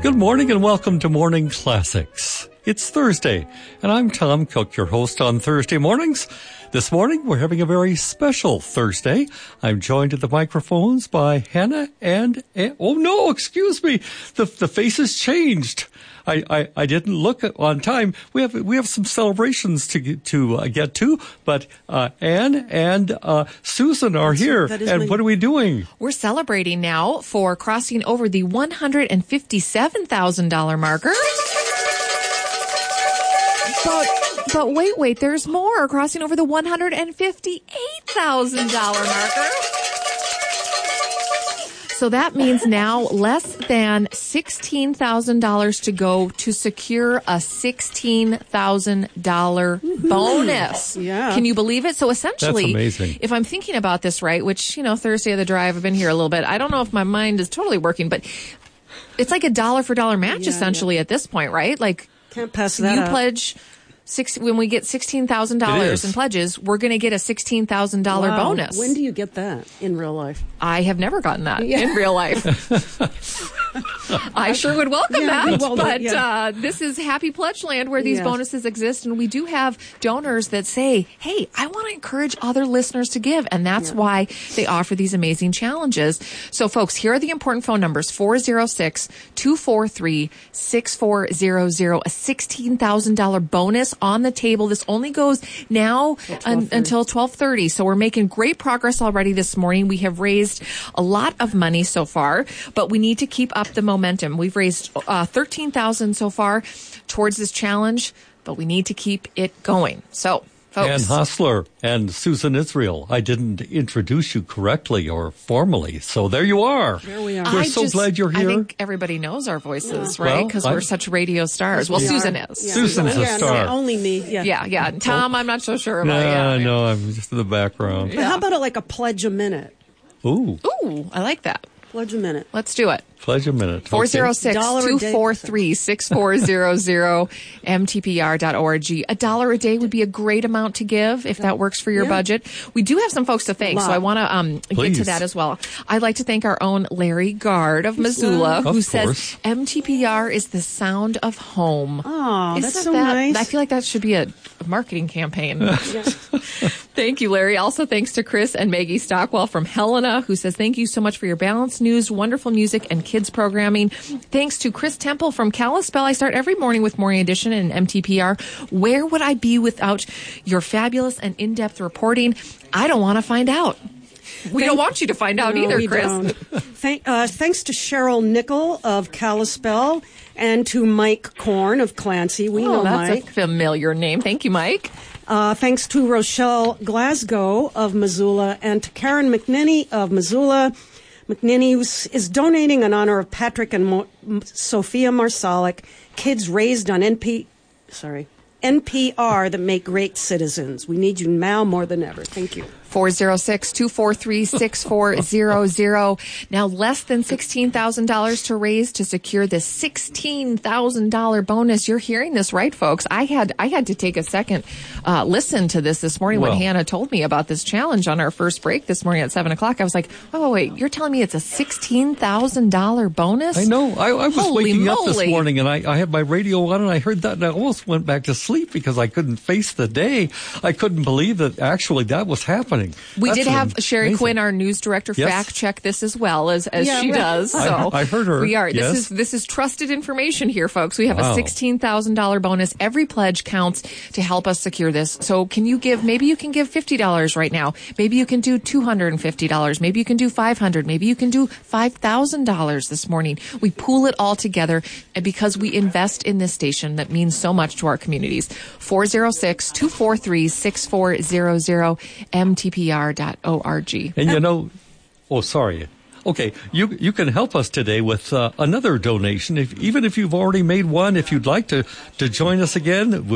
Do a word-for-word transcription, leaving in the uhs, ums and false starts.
Good morning and welcome to Morning Classics. It's Thursday, and I'm Tom Cook, your host on Thursday mornings. This morning, we're having a very special Thursday. I'm joined at the microphones by Hannah and... Oh, no, excuse me. The the faces changed. I, I, I didn't look on time. We have we have some celebrations to get, to uh, get to, but uh, Anne and uh, Susan are That's, here. And my... what are we doing? We're celebrating now for crossing over the one hundred fifty-seven thousand dollars marker. But, but wait, wait, there's more. Crossing over the one hundred fifty-eight thousand dollars marker. So that means now less than sixteen thousand dollars to go to secure a sixteen thousand dollars bonus. Yeah. Can you believe it? So essentially, That's amazing. If I'm thinking about this right, which, you know, Thursday of the drive, I've been here a little bit. I don't know if my mind is totally working, but it's like a dollar for dollar match Yeah, essentially yeah. at this point, right? Like Can't pass that you up. pledge six when we get sixteen thousand It dollars is. in pledges, we're going to get a sixteen thousand dollars Wow. bonus. When do you get that in real life? I have never gotten that Yeah. in real life. I sure would welcome Yeah, that, well, but yeah. uh, this is Happy Pledge Land where these Yes. bonuses exist, and we do have donors that say, hey, I want to encourage other listeners to give, and that's Yeah. why they offer these amazing challenges. So, folks, here are the important phone numbers, four oh six, two four three, six four zero zero, a sixteen thousand dollars bonus on the table. This only goes now un- until twelve thirty, so we're making great progress already this morning. We have raised a lot of money so far, but we need to keep up the momentum. We've raised uh, thirteen thousand dollars so far towards this challenge, but we need to keep it going. So, folks. Ann Hostler and Susan Israel. I didn't introduce you correctly or formally, so there you are. There we are. We're I so just- glad you're here. I think everybody knows our voices, Yeah. right? Well, Because I'm- we're such radio stars. Well, We Susan are. is. Yeah. Susan's a yeah, star. No, only me. Yeah. Yeah, yeah. Tom, I'm not so sure about. no, yeah. no, I'm just in the background. But how about it like a pledge a minute? Ooh, Ooh, I like that. Pledge a minute. Let's do it. pledge a minute. four oh six, Dollar a two day. four three, six four zero zero, m t p r dot org. A dollar a day would be a great amount to give if that works for your Yeah. budget. We do have some folks to thank, so Lot. I want to um, get to Please. that as well. I'd like to thank our own Larry Gard of Missoula, Of who course. says M T P R is the sound of home. Oh, that's Isn't so that, nice. I feel like that should be a, a marketing campaign. Thank you, Larry. Also, thanks to Chris and Maggie Stockwell from Helena, who says, thank you so much for your balanced news, wonderful music, and kids programming. Thanks to Chris Temple from Kalispell. I start every morning with Morning Edition and M T P R. Where would I be without your fabulous and in-depth reporting? I don't want to find out. We don't want you to find out No, either, we Chris. don't. Thank, uh, thanks to Cheryl Nickel of Kalispell and to Mike Korn of Clancy. We Oh, know that's Mike. a familiar name. Thank you, Mike. Uh, thanks to Rochelle Glasgow of Missoula and to Karen McNinney of Missoula. McNinney was, is donating in honor of Patrick and Mo- M- Sophia Marsalic, kids raised on N P, sorry, N P R that make great citizens. We need you now more than ever. Thank you. four oh six, two four three, six four zero zero. Now less than sixteen thousand dollars to raise to secure this sixteen thousand dollars bonus. You're hearing this right, folks. I had I had to take a second uh, listen to this this morning Well. when Hannah told me about this challenge on our first break this morning at seven o'clock. I was like, oh, wait, you're telling me it's a sixteen thousand dollars bonus? I know. I, I was Holy waking up this moly. morning, and I, I had my radio on, and I heard that, and I almost went back to sleep because I couldn't face the day. I couldn't believe that actually that was happening. We That's did have am- Sherry amazing. Quinn, our news director, Yes. fact check this as well as as Yeah, she right. does. I- So I heard her. We are. Yes. This is this is trusted information here, folks. We have Wow. a sixteen thousand dollars bonus. Every pledge counts to help us secure this. So can you give? Maybe you can give fifty dollars right now. Maybe you can do two hundred and fifty dollars. Maybe you can do five hundred dollars. Maybe you can do five thousand dollars this morning. We pool it all together, and because we invest in this station, that means so much to our communities. four oh six, two four three, six four zero zero, m t p r dot org. And you know, oh, sorry. Okay, you you can help us today with uh, another donation. If even if you've already made one, if you'd like to to join us again,